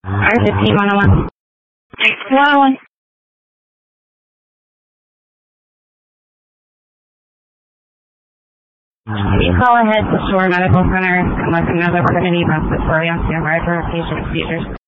R15-101. 101. You call ahead to Shore Medical Center unless another opportunity passes for you. You have right for patient procedures.